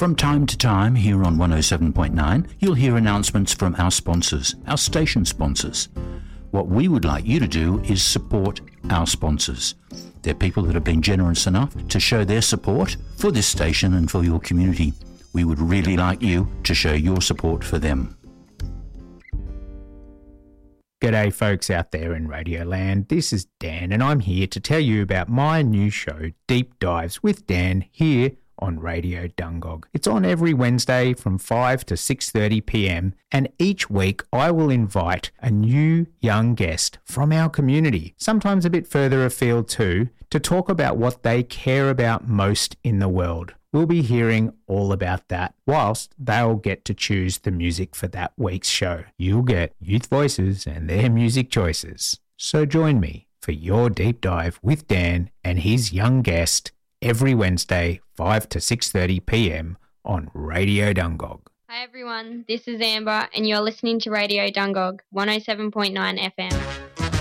From time to time here on 107.9, you'll hear announcements from our sponsors, our station sponsors. What we would like you to do is support our sponsors. They're people that have been generous enough to show their support for this station and for your community. We would really like you to show your support for them. G'day folks out there in Radioland, this is Dan and I'm here to tell you about my new show, Deep Dives with Dan, here on Radio Dungog. It's on every Wednesday from 5 to 6:30pm, and each week I will invite a new young guest from our community, sometimes a bit further afield too, to talk about what they care about most in the world. We'll be hearing all about that, whilst they'll get to choose the music for that week's show. You'll get youth voices and their music choices. So join me for your deep dive with Dan and his young guest every Wednesday, 5 to 6:30pm on Radio Dungog. Hi everyone, this is Amber and you're listening to Radio Dungog, 107.9 FM.